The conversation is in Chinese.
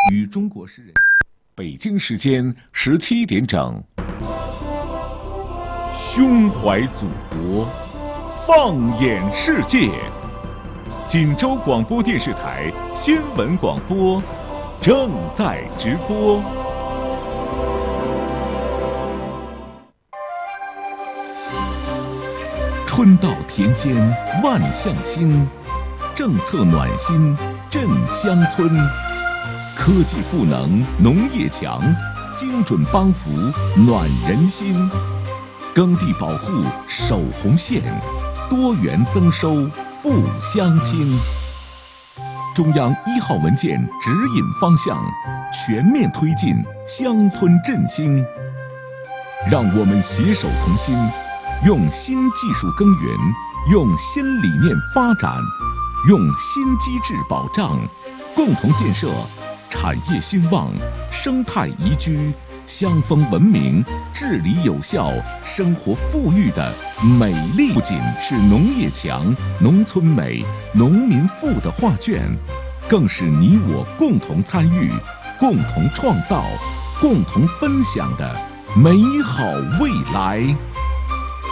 与中国诗人。北京时间17点整。胸怀祖国，放眼世界。锦州广播电视台新闻广播正在直播。春到田间万象新，政策暖心振乡村，科技赋能农业强，精准帮扶暖人心，耕地保护守红线，多元增收复乡亲。中央1号文件指引方向，全面推进乡村振兴。让我们携手同心，用新技术耕耘，用新理念发展，用新机制保障，共同建设产业兴旺、生态宜居、乡风文明、治理有效、生活富裕的美丽，不仅是农业强、农村美、农民富的画卷，更是你我共同参与、共同创造、共同分享的美好未来。